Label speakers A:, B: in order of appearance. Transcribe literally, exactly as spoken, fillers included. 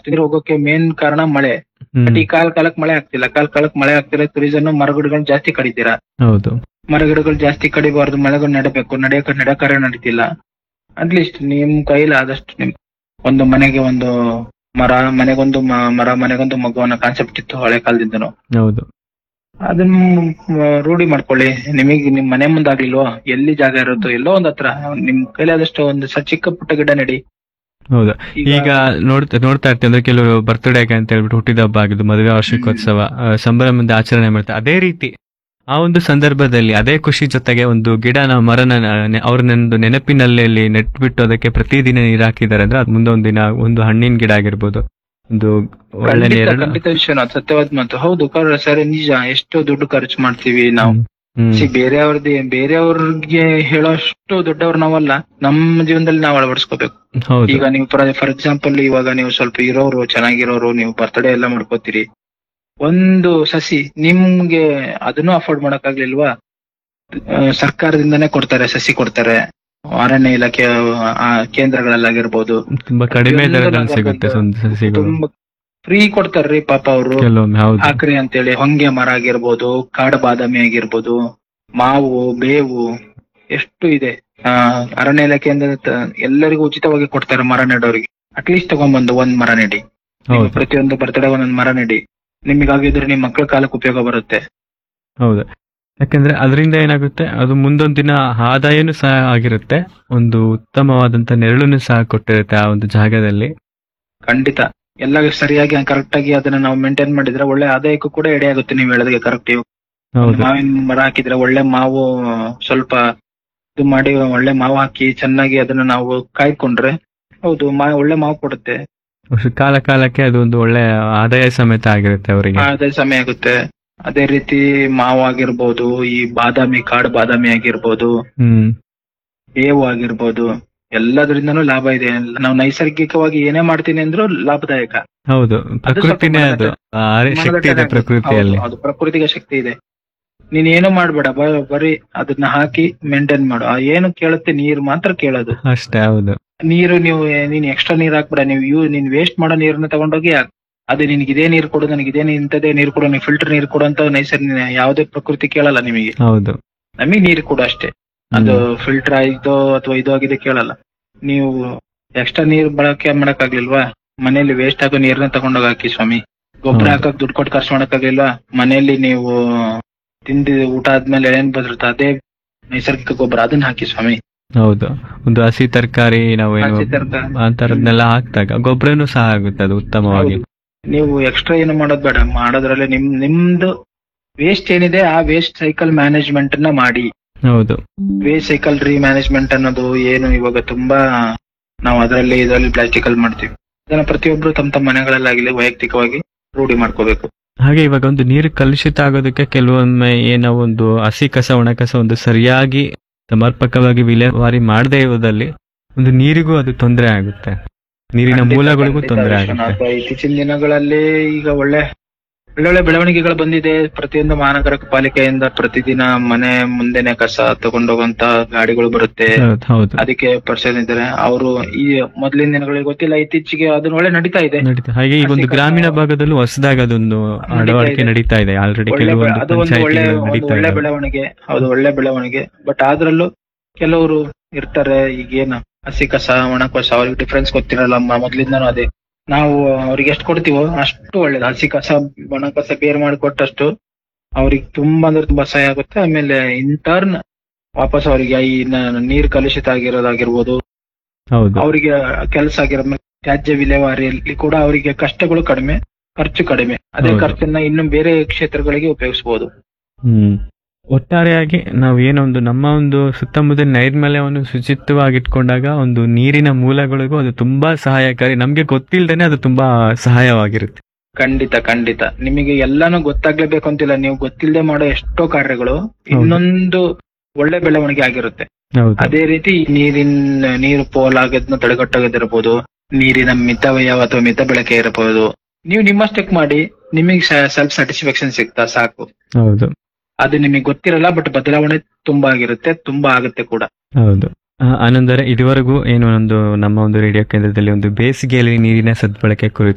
A: ಅಷ್ಟು ನೀರು ಹೋಗೋಕೆ ಮೇನ್ ಕಾರಣ ಮಳೆ.
B: ಹ್ಮ್
A: ಬಟ್ ಈ ಕಾಲ ಕಾಲಕ್ಕೆ ಮಳೆ ಆಗ್ತಿಲ್ಲ, ಕಾಲ ಕಾಲಕ್ಕೆ ಮಳೆ ಆಗ್ತಿಲ್ಲ. ರೀಸನ್ ಮರಗಿಡಗಳು ಜಾಸ್ತಿ ಕಡಿತೀರಾ.
B: ಹೌದು
A: ಮರಗಿಡಗಳು ಜಾಸ್ತಿ ಕಡಿಬಾರ್ದು, ಮಳೆಗಳು ನೆಡಬೇಕು. ನಡೆಯಕ ನಡ ಕಾರ್ಯ ನಡೀತಿಲ್ಲ. ಅಟ್ಲೀಸ್ಟ್ ನಿಮ್ ಕೈಲಿ ಆದಷ್ಟು ನಿಮ್ ಒಂದು ಮನೆಗೆ ಒಂದು ಮರ, ಮನೆಗೊಂದು ಮ- ಮರ ಮನೆಗೊಂದು ಮಗು ಅನ್ನೋ ಕಾನ್ಸೆಪ್ಟ್ ಇತ್ತು ಹಳೆ ಕಾಲದಿಂದನು.
B: ಹೌದು
A: ಅದನ್ನ ಮ್, ರೂಢಿ ಮಾಡ್ಕೊಳ್ಳಿ. ನಿಮಗೆ ನಿಮ್ ಮನೆ ಮುಂದಾಗ್ಲಿಲ್ವೋ, ಎಲ್ಲಿ ಜಾಗ ಇರುತ್ತೋ ಎಲ್ಲೋ ಒಂದ್ ಹತ್ರ ನಿಮ್ ಕೈಲಿ ಆದಷ್ಟು ಒಂದು ಸ ಚಿಕ್ಕ ಪುಟ್ಟ ಗಿಡ ನೆಡಿ.
B: ಹೌದು.
A: ಈಗ
B: ಈಗ ನೋಡ್ತಾ ನೋಡ್ತಾ ಇರ್ತೀವಿ ಅಂದ್ರೆ ಕೆಲವರು ಬರ್ತ್ಡೇ ಅಂತ ಹೇಳ್ಬಿಟ್ಟು ಹುಟ್ಟಿದ ಹಬ್ಬ ಆಗಿದ್ದು, ಮದುವೆ ವಾರ್ಷಿಕೋತ್ಸವ, ಆ, ಸಂಭ್ರಮದಿಂದ ಆಚರಣೆ ಮಾಡ್ತಾರೆ. ಅದೇ ರೀತಿ ಆ ಒಂದು ಸಂದರ್ಭದಲ್ಲಿ ಅದೇ ಖುಷಿ ಜೊತೆಗೆ ಒಂದು ಗಿಡ ನಾವು ಮರನ ನೆ- ಅವ್ರನ್ನೊಂದು ನೆನಪಿನಲ್ಲಿ ನೆಟ್ಬಿಟ್ಟು ಅದಕ್ಕೆ ಪ್ರತಿದಿನ ನೀರ್ ಹಾಕಿದ್ದಾರೆ ಅಂದ್ರೆ ಅದು ಮುಂದೆ ಒಂದ್ ದಿನ ಒಂದು ಹಣ್ಣಿನ ಗಿಡ ಆಗಿರ್ಬೋದು, ಒಂದು ಒಳ್ಳೆ
A: ಖಂಡಿತ
B: ನೇರಳೆ.
A: ಖಂಡಿತ ವಿಷಯ ಅದು ಸತ್ಯವಾದ ಮಾತು. ಹೌದು ಕರ್ ಸರಿ, ನಿಜ. ಎಷ್ಟೋ ದುಡ್ಡು ಖರ್ಚು ಮಾಡ್ತೀವಿ ನಾವು.
B: ಹ್ಮ್ ಹ್ಮ್
A: ಸಿ ಬೇರೆಯವ್ರದ್ದು ಬೇರೆಯವ್ರಿಗೆ ಹೇಳೋಷ್ಟು ದೊಡ್ಡವ್ರು ನಾವಲ್ಲ. ನಮ್ಮ ಜೀವನದಲ್ಲಿ ನಾವು ಅಳವಡಿಸ್ಕೋಬೇಕು.
B: ಹೌದು
A: ಈಗ ನೀವು ಫಾರ್ ಎಕ್ಸಾಂಪಲ್ ಇವಾಗ ನೀವು ಸ್ವಲ್ಪ ಇರೋರು, ಚೆನ್ನಾಗಿರೋರು, ನೀವು ಬರ್ತ್ಡೇ ಎಲ್ಲ ಮಾಡ್ಕೋತೀರಿ. ಒಂದು ಸಸಿ ನಿಮ್ಗೆ ಅದನ್ನು ಅಫೋರ್ಡ್ ಮಾಡಕ್ ಆಗ್ಲಿಲ್ವಾ, ಆ, ಸರ್ಕಾರದಿಂದಾನೇ ಕೊಡ್ತಾರೆ, ಸಸಿ ಕೊಡ್ತಾರೆ. ಅರಣ್ಯ ಇಲಾಖೆ ಆ, ಕೇಂದ್ರಗಳಲ್ಲಾಗಿರ್ಬೋದು,
B: ತುಂಬಾ ಕಡಿಮೆ
A: ಪ್ರತಿಯೊಂದು
B: ದರದಲ್ಲಿ ಸಿಗುತ್ತೆ
A: ನಗರದಲ್ಲಿ
B: ಸ್ವಂತ ಸಸಿಗಳು
A: ತುಂಬಾ ಫ್ರೀ ಕೊಡ್ತಾರ್ರಿ ಪಾಪ ಅವರು.
B: ಕೆಲವೊಮ್ಮೆ. ಹೌದು
A: ಹಾಕ್ರಿ ಅಂತೇಳಿ ಹೊಂಗೆ ಮರ ಆಗಿರ್ಬೋದು, ಕಾಡು ಬಾದಾಮಿ ಆಗಿರ್ಬೋದು, ಮಾವು, ಬೇವು, ಎಷ್ಟು ಇದೆ. ಆ ಅರಣ್ಯ ಇಲಾಖೆಯಿಂದ ತ- ಎಲ್ಲರಿಗೂ ಉಚಿತವಾಗಿ ಕೊಡ್ತಾರೆ ಮರ ನೆಡೋರಿಗೆ. ಅಟ್ಲೀಸ್ಟ್ ತಗೊಂಡ್ಬಂದು ಒಂದ್ ಮರ ನೆಡಿ. ನೀವು
B: ಹೌದು
A: ಪ್ರತಿಯೊಂದು ಬರ್ತಡೇ ಒಂದೊಂದು ಮರ ನೆಡಿ. ನಿಮಗಾಗಿದ್ರೆ ನಿಮ್ ಮಕ್ಕಳ ಕಾಲಕ್ಕೆ ಉಪಯೋಗ ಬರುತ್ತೆ.
B: ಹೌದು. ಯಾಕಂದ್ರೆ ಅದರಿಂದ ಏನಾಗುತ್ತೆ, ಅದು ಮುಂದೊಂದ್ ದಿನ ಆದಾಯನೂ ಸಹ ಆಗಿರುತ್ತೆ, ಒಂದು ಉತ್ತಮವಾದಂತ ನೆರಳನ್ನು ಸಹ ಕೊಟ್ಟಿರುತ್ತೆ ಆ ಒಂದು ಜಾಗದಲ್ಲಿ.
A: ಖಂಡಿತ ಎಲ್ಲ ಸರಿಯಾಗಿ ಕರೆಕ್ಟ್ ಆಗಿ ಅದನ್ನ ನಾವು ಮೇಂಟೈನ್ ಮಾಡಿದ್ರೆ ಒಳ್ಳೆ ಆದಾಯಕ್ಕೂ ಕೂಡ ಎಡೆ ಆಗುತ್ತೆ. ನೀವು ಹೇಳೋದಕ್ಕೆ ಕರೆಕ್ಟ್.
B: ಹೌದು
A: ಮಾವಿನ ಮರ ಹಾಕಿದ್ರೆ ಒಳ್ಳೆ ಮಾವು, ಸ್ವಲ್ಪ ಇದು ಮಾಡಿ ಒಳ್ಳೆ ಮಾವು ಹಾಕಿ ಚೆನ್ನಾಗಿ ಅದನ್ನ ನಾವು ಕಾಯ್ಕೊಂಡ್ರೆ ಹೌದು ಮಾ ಒಳ್ಳೆ ಮಾವು ಕೊಡುತ್ತೆ.
B: ಕಾಲ ಕಾಲಕ್ಕೆ ಅದು ಒಂದು ಒಳ್ಳೆ ಆದಾಯ ಸಮೇತ ಆಗಿರುತ್ತೆ ಅವರಿಗೆ.
A: ಅದೇ ಸಮಯ ಆಗುತ್ತೆ. ಅದೇ ರೀತಿ ಮಾವು ಆಗಿರ್ಬೋದು, ಈ ಬಾದಾಮಿ, ಕಾಡು ಬಾದಾಮಿ ಆಗಿರ್ಬೋದು,
B: ಹ್ಮ್
A: ಬೇವು ಆಗಿರ್ಬೋದು, ಎಲ್ಲದರಿಂದನೂ ಲಾಭ ಇದೆ. ನಾವು ನೈಸರ್ಗಿಕವಾಗಿ ಏನೇ ಮಾಡ್ತೀನಿ ಅಂದ್ರೂ ಲಾಭದಾಯಕ.
B: ಹೌದು. ಪ್ರಕೃತಿನೇ ಅದು, ಆ ಶಕ್ತಿ ಇದೆ ಪ್ರಕೃತಿಯಲ್ಲಿ.
A: ಅದು ಪ್ರಕೃತಿಗೆ ಶಕ್ತಿ ಇದೆ. ನೀನ್ ಏನು ಮಾಡ್ಬೇಡ, ಬ- ಬರೀ ಅದನ್ನ ಹಾಕಿ ಮೇಂಟೈನ್ ಮಾಡು. ಆ ಏನು ಕೇಳುತ್ತೆ ನೀರು ಮಾತ್ರ ಕೇಳೋದು.
B: ಅಷ್ಟೇ. ಹೌದು
A: ನೀರು ನೀವು ನೀನ್ ಎಕ್ಸ್ಟ್ರಾ ನೀರ್ ಹಾಕ್ಬೇಡ. ನೀವು ಯೂ ನೀನ್ ವೇಸ್ಟ್ ಮಾಡೋ ನೀರನ್ನ ತಗೊಂಡೋಗಿ ಹಾಕ್. ಅದೇ ನಿನ್ಗೆ ಇದೇ ನೀರು ಕೊಡು, ನನಗೆ ಇದೇ ಇಂಥದೇ ನೀರು ಕೊಡು, ನೀವು ಫಿಲ್ಟರ್ ನೀರು ಕೊಡು ಅಂತ ನೈಸರ್ಗಿಕ ಯಾವುದೇ ಪ್ರಕೃತಿ ಕೇಳಲ್ಲ ನಿಮಗೆ.
B: ಹೌದು.
A: ನಮಗೆ ನೀರು ಕೊಡು ಅಷ್ಟೇ. ಅದು ಫಿಲ್ಟರ್ ಆಯ್ತೋ ಅಥವಾ ಇದು ಆಗಿದೆ ಕೇಳಲ್ಲ. ನೀವು ಎಕ್ಸ್ಟ್ರಾ ನೀರ್ ಬಳಕೆ ಮಾಡಕ್ ಆಗ್ಲಿಲ್ವಾ, ಮನೆಯಲ್ಲಿ ವೇಸ್ಟ್ ಆಗೋ ನೀರನ್ನ ತಗೊಂಡೋಗಿ ಹಾಕಿ ಸ್ವಾಮಿ. ಗೊಬ್ಬರ
B: ಹೌದು.
A: ಹಾಕಕ್ ದುಡ್ಡು ಕೊಟ್ಟು ಖರ್ಚು ಮಾಡಕ್ ಆಗ್ಲಿಲ್ವಾ, ಮನೆಯಲ್ಲಿ ನೀವು ತಿಂದಿ ಊಟ ಆದ್ಮೇಲೆ ಏನ್ ಬದಿರುತ್ತೆ ಅದೇ ನೈಸರ್ಗಿಕ ಗೊಬ್ಬರ, ಅದನ್ನ ಹಾಕಿ ಸ್ವಾಮಿ.
B: ಹೌದು. ಒಂದು ಹಸಿ ತರಕಾರಿ ನಾವೇನು
A: ಹಸಿ ತರಕಾರಿ.
B: ಆ ತರದ್ನೆಲ್ಲ ಹಾಕ್ದಾಗ ಗೊಬ್ಬರನು ಸಹ ಆಗುತ್ತೆ ಅದು ಉತ್ತಮವಾಗಿ.
A: ಹೌದು. ನೀವು ಎಕ್ಸ್ಟ್ರಾ ಏನು ಮಾಡೋದ್ ಬೇಡ. ಮಾಡೋದ್ರಲ್ಲಿ ನಿಮ್ ನಿಮ್ದು ವೇಸ್ಟ್ ಏನಿದೆ ಆ ವೇಸ್ಟ್ ಸೈಕಲ್ ಮ್ಯಾನೇಜ್ಮೆಂಟ್ ನ ಮಾಡಿ.
B: ಹೌದು
A: ವೇಸ್ಟ್ ಸೈಕಲ್ ರೀ ಮ್ಯಾನೇಜ್ಮೆಂಟ್ ಅನ್ನೋದು ಏನು ಇವಾಗ ತುಂಬಾ ನಾವು ಅದರಲ್ಲಿ ಇದರಲ್ಲಿ ಪ್ಲಾಸ್ಟಿಕ್ ಅಲ್ಲಿ ಮಾಡ್ತೀವಿ. ಅದನ್ನ ಪ್ರತಿಯೊಬ್ರು ತಮ್ಮ ತಮ್ಮ ಮನೆಗಳಲ್ಲಾಗಲಿ ವೈಯಕ್ತಿಕವಾಗಿ ರೂಢಿ ಮಾಡ್ಕೋಬೇಕು.
B: ಹಾಗೆ ಇವಾಗ ಒಂದು ನೀರು ಕಲುಷಿತ ಆಗೋದಕ್ಕೆ ಕೆಲವೊಮ್ಮೆ ಏನೋ ಒಂದು ಹಸಿ ಕಸ ಒಣ ಕಸ ಒಂದು ಸರಿಯಾಗಿ ಸಮರ್ಪಕವಾಗಿ ವಿಲೇವಾರಿ ಮಾಡದೇ ಇರೋದಲ್ಲಿ ಒಂದು ನೀರಿಗೂ ಅದು ತೊಂದರೆ ಆಗುತ್ತೆ, ನೀರಿನ
A: ಖಂಡಿತ,
B: ಮೂಲಗಳಿಗೂ
A: ಖಂಡಿತ
B: ತೊಂದರೆ
A: ವಿಶ್ವನಾಥ.
B: ಆಗುತ್ತೆ.
A: ಇತ್ತೀಚಿನ ದಿನಗಳಲ್ಲಿ ಈಗ ಒಳ್ಳೆ ಒಳ್ಳೊಳ್ಳೆ ಬೆಳವಣಿಗೆಗಳು ಬಂದಿದೆ. ಪ್ರತಿಯೊಂದು ಮಹಾನಗರ ಪಾಲಿಕೆಯಿಂದ ಪ್ರತಿದಿನ ಮನೆ ಮುಂದೆನೆ ಕಸ ತಗೊಂಡೋಗಂತ ಗಾಡಿಗಳು ಬರುತ್ತೆ.
B: ಹೌದು ಹೌದು
A: ಅದಕ್ಕೆ ಪರ್ಸನ್ ಇದ್ದಾರೆ ಅವರು. ಈ ಮೊದಲಿನ ದಿನಗಳಿಗೆ ಗೊತ್ತಿಲ್ಲ, ಇತ್ತೀಚೆಗೆ ಅದನ್ನ ಒಳ್ಳೆ ನಡೀತಾ ಇದೆ.
B: ನಡೀತಾ. ಹಾಗೆ ಈ ಒಂದು
A: ಹಸಿ ಕಸ
B: ಗ್ರಾಮೀಣ ಭಾಗದಲ್ಲೂ ಹೊಸದಾಗಿ ಅದೊಂದು ಅಳವಡಿಕೆ
A: ಇದೆ.
B: ನಡೀತಾ ಇದೆ ಆಲ್ರೆಡಿ
A: ಒಳ್ಳೆ ಬೆ-
B: ಕೆಲವೊಂದು
A: ಅದು ಒಂದು ಒಳ್ಳೆ
B: ಪಂಚಾಯತಿಗಳು
A: ಒಂದು
B: ನಡೀತಾ
A: ಒಳ್ಳೆ
B: ಇದೆ.
A: ಬೆಳವಣಿಗೆ. ಹೌದು, ಒಳ್ಳೆ ಬೆಳವಣಿಗೆ. ಬಟ್ ಅದ್ರಲ್ಲೂ ಕೆಲವರು ಇರ್ತಾರೆ, ಈಗೇನು ಹಸಿ ಕಸ ಒಣ ಕಸ ಅವ್ರಿಗೆ ಡಿಫ್ರೆನ್ಸ್ ಗೊತ್ತಿರಲ್ಲ. ಮ- ಮೊದ್ಲಿಂದಾನು ಅದೇ ನಾವು ಅವ್ರಿಗೆ ಎಷ್ಟು ಕೊಡ್ತೀವೋ ಅಷ್ಟು ಒಳ್ಳೇದು. ಹಸಿ ಕಸ ಒಣ ಕಸ ಬೇರೆ ಮಾಡಿಕೊಟ್ಟಷ್ಟು ಅವ್ರಿಗೆ ತುಂಬಾ ಅಂದ್ರೆ ತುಂಬಾ ಸಹಾಯ ಆಗುತ್ತೆ. ಆಮೇಲೆ ಇಂಟರ್ನ್ ವಾಪಸ್ ಅವರಿಗೆ ಈ ನ- ನೀರ್ ಕಲುಷಿತ ಆಗಿರೋದಾಗಿರ್ಬೋದು,
B: ಹೌದು
A: ಅವರಿಗೆ ಕೆಲಸ ಆಗಿರೋ ತ್ಯಾಜ್ಯ ವಿಲೇವಾರಿಯಲ್ಲಿ ಕೂಡ ಅವರಿಗೆ ಕಷ್ಟಗಳು ಕಡಿಮೆ, ಖರ್ಚು ಕಡಿಮೆ. ಅದೇ
B: ಹೌದು.
A: ಖರ್ಚನ್ನ ಇನ್ನು ಬೇರೆ ಕ್ಷೇತ್ರಗಳಿಗೆ ಉಪಯೋಗಿಸಬಹುದು.
B: ಹ್ಮ್ ಒಟ್ಟಾರೆಯಾಗಿ ನಾವು ಏನೊಂದು ನಮ್ಮ ಒಂದು ಸುತ್ತಮುತ್ತ ನೈರ್ಮಲ್ಯವನ್ನು ಶುಚಿತ್ವವಾಗಿಟ್ಕೊಂಡಾಗ ಒಂದು ನೀರಿನ ಮೂಲಗಳಿಗೂ ಅದು ತುಂಬಾ ಸಹಾಯಕಾರಿ. ನಮ್ಗೆ ಗೊತ್ತಿಲ್ದೇನೆ ಅದು ತುಂಬಾ ಸಹಾಯವಾಗಿರುತ್ತೆ.
A: ಖಂಡಿತ ಖಂಡಿತ. ನಿಮಗೆ ಎಲ್ಲಾನು ಗೊತ್ತಾಗ್ಲೇಬೇಕು ಅಂತಿಲ್ಲ. ನೀವು ಗೊತ್ತಿಲ್ಲದೆ ಮಾಡೋ ಎಷ್ಟೋ ಕಾರ್ಯಗಳು ಇನ್ನೊಂದು ಒಳ್ಳೆ ಬೆಳವಣಿಗೆ ಆಗಿರುತ್ತೆ.
B: ಹೌದು
A: ಅದೇ ರೀತಿ ನೀರಿನ ನೀರು ಪೋಲಾಗೋದನ್ನ ತಡೆಗಟ್ಟೋದಿರ್ಬೋದು, ನೀರಿನ ಮಿತವ್ಯಯ ಅಥವಾ ಮಿತ ಬಳಕೆ ಇರಬಹುದು. ನೀವು ನಿಮ್ಮಷ್ಟಕ್ಕೆ ಮಾಡಿ, ನಿಮಗೆ ಸೆಲ್ಫ್ ಸ್ಯಾಟಿಸ್ಫ್ಯಾಕ್ಷನ್ ಸಿಗ್ತಾ ಸಾಕು.
B: ಹೌದು
A: ಅದು ನಿಮಗೆ ಗೊತ್ತಿರಲ್ಲ, ಬಟ್ ಬದಲಾವಣೆ ತುಂಬಾ ಆಗಿರುತ್ತೆ, ತುಂಬಾ ಆಗುತ್ತೆ ಕೂಡ.
B: ಹೌದು ಆ, ಆನಂದರೆ ಇದುವರೆಗೂ ಏನು ಒಂದು ನಮ್ಮ ಒಂದು ರೇಡಿಯೋ ಕೇಂದ್ರದಲ್ಲಿ ಒಂದು ಬೇಸಿಗೆಯಲ್ಲಿ ನೀರಿನ ಸದ್ಬಳಕೆ ಕುರಿತು